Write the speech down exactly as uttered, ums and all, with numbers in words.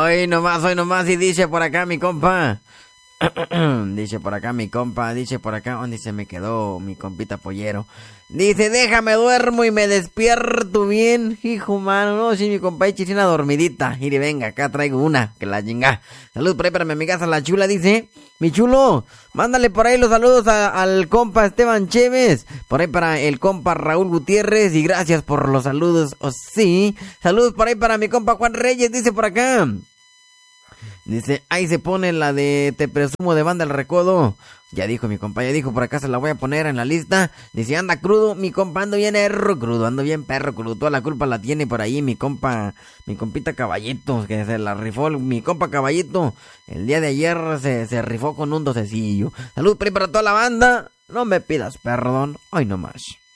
Hoy nomás, hoy nomás, y dice por acá mi compa. Dice por acá mi compa, dice por acá, ¿dónde se me quedó mi compita pollero? Dice, déjame duermo y me despierto bien, hijo mano, no, si mi compa es una dormidita. Y venga, acá traigo una, que la chinga. Salud por ahí para mi amiga la chula, dice, mi chulo, mándale por ahí los saludos a, al compa Esteban Chévez, por ahí para el compa Raúl Gutiérrez, y gracias por los saludos, oh sí. Saludos por ahí para mi compa Juan Reyes, dice por acá. Dice, ahí se pone la de Te Presumo de Banda El Recodo. Ya dijo mi compa, ya dijo, por acá se la voy a poner en la lista. Dice, anda crudo, mi compa, ando bien erro crudo, ando bien perro crudo. Toda la culpa la tiene por ahí mi compa, mi compita Caballito, que se la rifó, mi compa Caballito. El día de ayer se, se rifó con un docecillo. Salud por ahí para toda la banda. No me pidas perdón, hoy nomás.